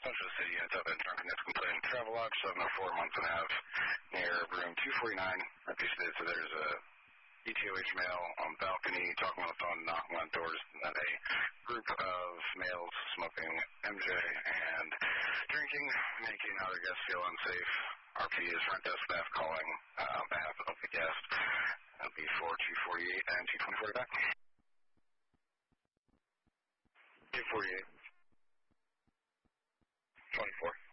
Bunch of city units up in drunkenness complaint. Travelodge 704 month and a half near room 249. Repeated, so there's a ETOH male on the balcony talking on the phone, knocking on doors, and then a group of males smoking MJ and drinking, making other guests feel unsafe. RP is front desk staff calling on behalf of the guest. That'll be 4248 and 224 back. 248. 24.